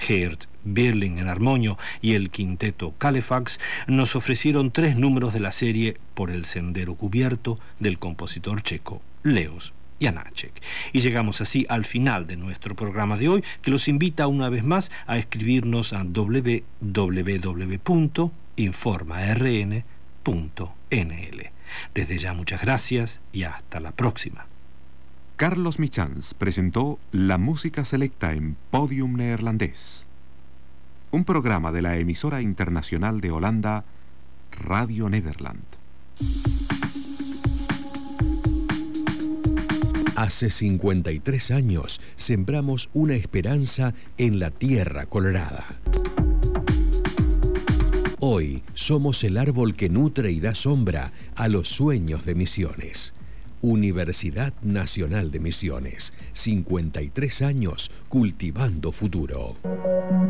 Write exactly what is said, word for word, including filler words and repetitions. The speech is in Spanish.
Geert Birling en armonio y el quinteto Calefax nos ofrecieron tres números de la serie Por el sendero cubierto del compositor checo Leos Janáček. Y llegamos así al final de nuestro programa de hoy, que los invita una vez más a escribirnos a doble u doble u doble u punto informa r n punto n l. Desde ya muchas gracias y hasta la próxima. Carlos Michans presentó la música selecta en Podium Neerlandés, un programa de la emisora internacional de Holanda, Radio Nederland. Hace cincuenta y tres años sembramos una esperanza en la tierra colorada. Hoy somos el árbol que nutre y da sombra a los sueños de Misiones. Universidad Nacional de Misiones, cincuenta y tres años cultivando futuro.